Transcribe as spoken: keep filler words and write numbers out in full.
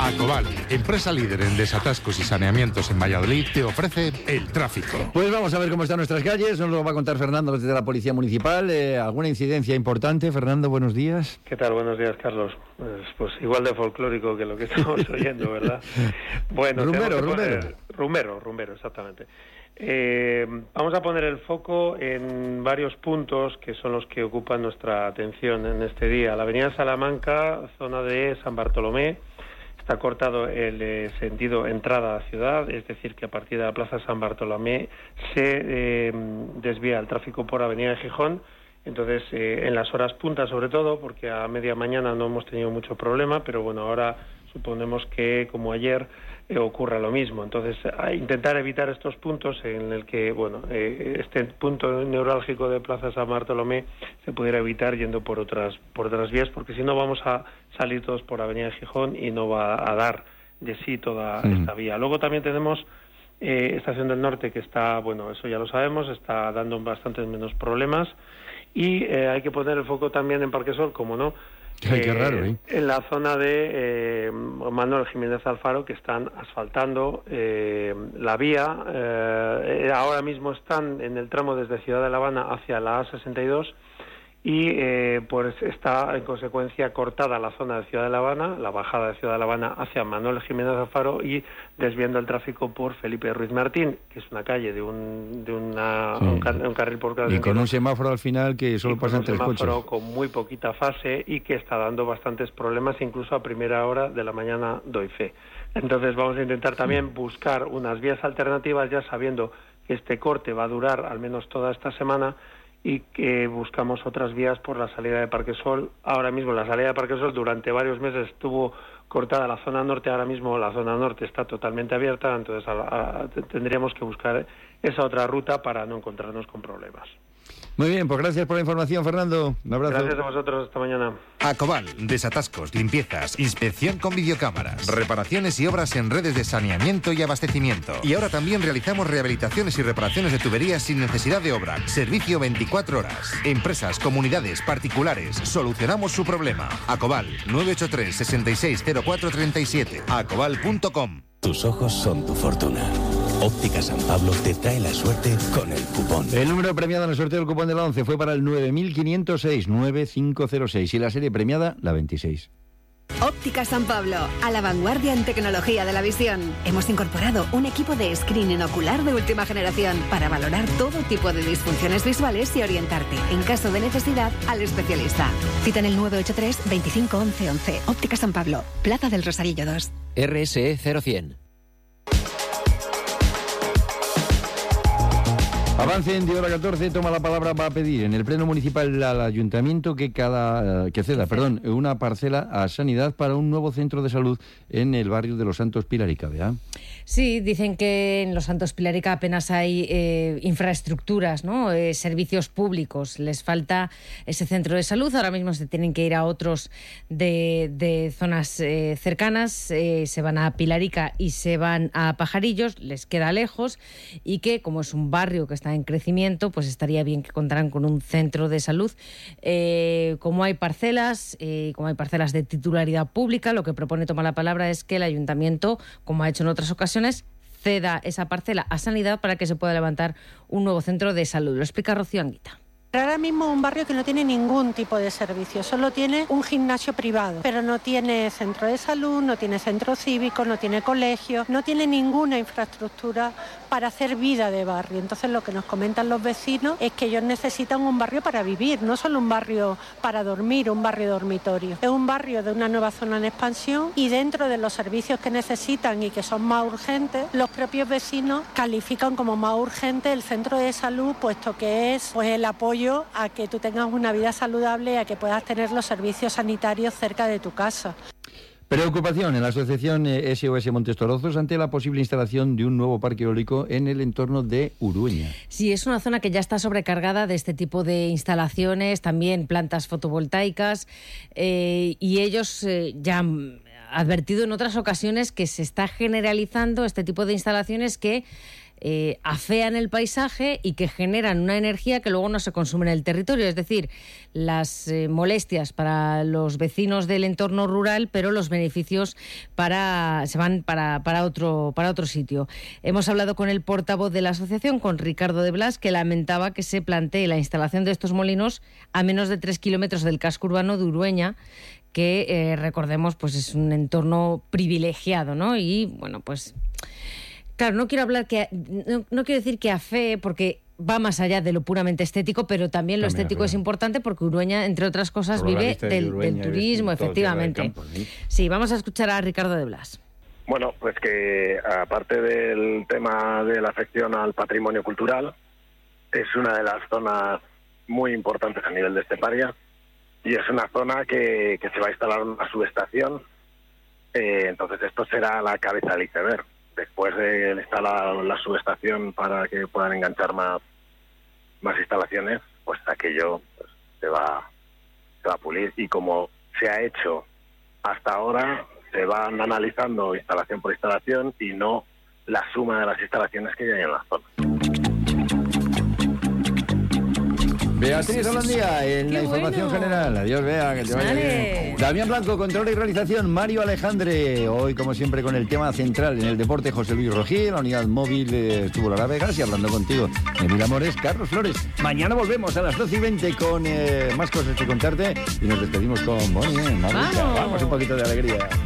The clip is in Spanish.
Acobal, empresa líder en desatascos y saneamientos en Valladolid, te ofrece el tráfico. Pues vamos a ver cómo están nuestras calles. Nos lo va a contar Fernando desde la Policía Municipal. Eh, ¿Alguna incidencia importante? Fernando, buenos días. ¿Qué tal? Buenos días, Carlos. Pues, pues igual de folclórico que lo que estamos oyendo, ¿verdad? Bueno, rumbero, rumbero. Poner... Rumbero, rumbero, exactamente. Eh, vamos a poner el foco en varios puntos que son los que ocupan nuestra atención en este día. La avenida Salamanca, zona de San Bartolomé, está cortado el eh, sentido entrada a la ciudad, es decir, que a partir de la Plaza San Bartolomé se eh, desvía el tráfico por Avenida de Gijón. Entonces, eh, en las horas puntas sobre todo, porque a media mañana no hemos tenido mucho problema, pero bueno, ahora suponemos que, como ayer, eh, ocurra lo mismo. Entonces, a intentar evitar estos puntos en el que, bueno, eh, este punto neurálgico de Plaza San Bartolomé se pudiera evitar yendo por otras por otras vías, porque si no vamos a salir todos por Avenida de Gijón y no va a dar de sí toda sí. esta vía. Luego también tenemos eh, Estación del Norte, que está, bueno, eso ya lo sabemos, está dando bastantes menos problemas. Y eh, hay que poner el foco también en Parquesol, como no, Ay, qué raro, ¿eh? en la zona de eh, Manuel Jiménez Alfaro, que están asfaltando eh, la vía. Eh, ahora mismo están en el tramo desde Ciudad de La Habana hacia la A sesenta y dos y eh, pues está en consecuencia cortada la zona de Ciudad de La Habana, la bajada de Ciudad de La Habana hacia Manuel Jiménez Alfaro y desviando el tráfico por Felipe Ruiz Martín, que es una calle de un de una sí. un, car un carril por cada y con un semáforo al final que solo pasan tres coches. Un semáforo con muy poquita fase y que está dando bastantes problemas, incluso a primera hora de la mañana doy fe. Entonces vamos a intentar también sí. buscar unas vías alternativas, ya sabiendo que este corte va a durar al menos toda esta semana, y que buscamos otras vías por la salida de Parquesol. Ahora mismo la salida de Parquesol durante varios meses estuvo cortada la zona norte, ahora mismo la zona norte está totalmente abierta, entonces a la, a, tendríamos que buscar esa otra ruta para no encontrarnos con problemas. Muy bien, pues gracias por la información, Fernando. Un abrazo. Gracias a vosotros, hasta mañana. Acobal, desatascos, limpiezas, inspección con videocámaras, reparaciones y obras en redes de saneamiento y abastecimiento. Y ahora también realizamos rehabilitaciones y reparaciones de tuberías sin necesidad de obra. Servicio veinticuatro horas. Empresas, comunidades, particulares, solucionamos su problema. Acobal, nueve ocho tres, seis seis cero cuatro tres siete. acobal punto com. Tus ojos son tu fortuna. Óptica San Pablo te trae la suerte con el cupón. El número premiado en el sorteo del cupón de la once fue para el nueve mil quinientos seis, nueve cinco cero seis y la serie premiada la veintiséis. Óptica San Pablo, a la vanguardia en tecnología de la visión. Hemos incorporado un equipo de screening ocular de última generación para valorar todo tipo de disfunciones visuales y orientarte, en caso de necesidad, al especialista. Cita en el nueve ocho tres, veinticinco once once. Óptica San Pablo, Plaza del Rosarillo dos. R S E cero cien. Avance en de hora catorce, toma la palabra, va a pedir en el Pleno Municipal al Ayuntamiento que cada que ceda, perdón, una parcela a Sanidad para un nuevo centro de salud en el barrio de Los Santos Pilarica, ¿verdad? Sí, dicen que en Los Santos Pilarica apenas hay eh, infraestructuras, ¿no? Eh, servicios públicos. Les falta ese centro de salud. Ahora mismo se tienen que ir a otros de, de zonas eh, cercanas. Eh, se van a Pilarica y se van a Pajarillos. Les queda lejos y que, como es un barrio que está en crecimiento, pues estaría bien que contaran con un centro de salud. Eh, como hay parcelas, eh, como hay parcelas de titularidad pública, lo que propone Toma la Palabra es que el Ayuntamiento, como ha hecho en otras ocasiones, ceda esa parcela a Sanidad para que se pueda levantar un nuevo centro de salud. Lo explica Rocío Anguita. Ahora mismo un barrio que no tiene ningún tipo de servicio, solo tiene un gimnasio privado, pero no tiene centro de salud, no tiene centro cívico, no tiene colegio, no tiene ninguna infraestructura para hacer vida de barrio. Entonces lo que nos comentan los vecinos es que ellos necesitan un barrio para vivir, no solo un barrio para dormir, un barrio dormitorio. Es un barrio de una nueva zona en expansión y dentro de los servicios que necesitan y que son más urgentes, los propios vecinos califican como más urgente el centro de salud, puesto que es pues el apoyo a que tú tengas una vida saludable, a que puedas tener los servicios sanitarios cerca de tu casa. Preocupación en la asociación S O S Montes Torozos ante la posible instalación de un nuevo parque eólico en el entorno de Urueña. Sí, es una zona que ya está sobrecargada de este tipo de instalaciones, también plantas fotovoltaicas, eh, y ellos eh, ya han advertido en otras ocasiones que se está generalizando este tipo de instalaciones que eh, afean el paisaje y que generan una energía que luego no se consume en el territorio. Es decir, las eh, molestias para los vecinos del entorno rural, pero los beneficios para se van para, para, otro, para otro sitio. Hemos hablado con el portavoz de la asociación, con Ricardo de Blas, que lamentaba que se plantee la instalación de estos molinos a menos de tres kilómetros del casco urbano de Urueña, que eh, recordemos pues es un entorno privilegiado, ¿no? Y bueno, pues claro, no quiero hablar que no, no quiero decir que afee, porque va más allá de lo puramente estético, pero también lo también estético afea. Es importante, porque Urueña, entre otras cosas, Por vive del, de Urueña, del turismo, efectivamente. Campo, ¿sí? Sí, vamos a escuchar a Ricardo de Blas. Bueno, pues que aparte del tema de la afección al patrimonio cultural, es una de las zonas muy importantes a nivel de esteparia, y es una zona que, que se va a instalar una subestación, eh, entonces esto será la cabeza del iceberg. Después de instalar la subestación para que puedan enganchar más, más instalaciones, pues aquello pues, se va, se va a pulir, y como se ha hecho hasta ahora, se van analizando instalación por instalación y no la suma de las instalaciones que ya hay en la zona. Beatriz Holandía en Qué la información bueno. general. Adiós, Bea, que te vaya Vale. bien. Damián Blanco, control y realización. Mario Alejandre, hoy como siempre con el tema central en el deporte. José Luis Rogier, la unidad móvil eh, estuvo Lara Vegas, y hablando contigo, Emil Amores, Carlos Flores. Mañana volvemos a las doce y veinte con eh, más cosas que contarte, y nos despedimos con Bonnie, ¿eh? Vamos. Vamos, un poquito de alegría.